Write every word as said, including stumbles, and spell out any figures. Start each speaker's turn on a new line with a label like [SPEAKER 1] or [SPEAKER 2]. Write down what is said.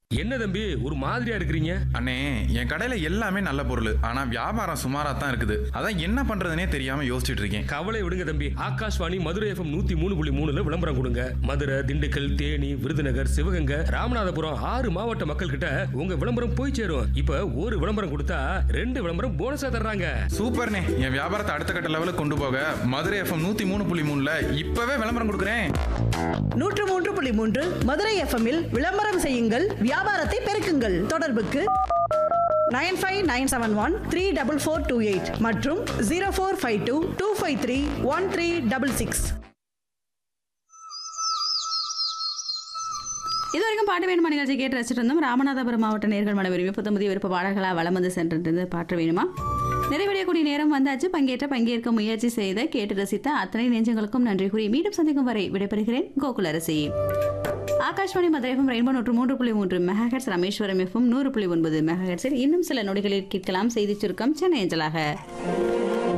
[SPEAKER 1] என்ன தம்பி ஒரு மாதிரியா இருக்கிறீங்க?
[SPEAKER 2] அண்ணே, என் கடையில எல்லாமே நல்ல பொருள். ஆனா வியாபாரம் சுமாரா தான் இருக்குது. அதான் என்ன பண்றதுனே தெரியாம யோசிச்சுட்டு இருக்கேன்.
[SPEAKER 1] கவலை விடுங்க தம்பி. ஆகாஷ்வாணி மதுரை எஃப்எம் நூத்தி மூணு புள்ளி மூணுல விளம்பரம் கொடுங்க. மதுரை, திண்டுக்கல், தேனி, விருதுநகர், சிவகங்கை, ராமநாதபுரம் ஆறு மாவட்ட மக்கள் கிட்ட உங்க விளம்பரம் போய் சேரும். இப்ப ஒரு விளம்பரம் கொடுத்தா ரெண்டு விளம்பரம் போனஸா தர்றாங்க.
[SPEAKER 2] சூப்பர்ண்ணே, என் வியாபாரத்தை அடுத்த கட்ட லெவலுக்கு கொண்டு போக மதுரை எஃப்எம் நூத்தி மூணு புள்ளி மூணுல இப்பவே விளம்பரம் கொடுக்குறேன்.
[SPEAKER 3] நூற்று மூன்று புள்ளி மூன்று மதுரை எஃப்எம்மில் விளம்பரம் செய்யுங்கள், வியாபாரத்தை பெருக்குங்கள். தொடர்புக்கு nine five nine seven one three double four two eight மற்றும் zero four five two two five three one three double six.
[SPEAKER 4] இதுவரைக்கும் பாட்டு வேணுமா நிகழ்ச்சி கேட்டு ரசிட்டு இருந்தோம். ராமநாதபுரம் மாவட்ட நேர்கள் மன விரும்பி புத்தமுதிய விருப்ப பாடல்களாக வளம் வந்து சென்றிருந்தது. பாட்டு வேணுமா நிறைவடையக்கூடிய நேரம் வந்தாச்சு. பங்கேற்ற பங்கேற்க முயற்சி செய்த கேட்டு ரசித்த அத்தனை நெஞ்சங்களுக்கும் நன்றி கூறி மீண்டும் சந்திக்கும் வரை விடைபெறுகிறேன். கோகுலரசி. ஆகாஷ்வாணி மதுரை எஃப்எம் ரெயின்போ நூற்று மூன்று புள்ளி மூன்று மெகாஹெட்ஸ், ராமேஸ்வரம் எஃப்எம் நூறு புள்ளி ஒன்பது மெகாஹெட்ஸில் இன்னும் சில நொடிகளில் கேட்கலாம் செய்தி சுருக்கம் சென்னை அஞ்சலாக.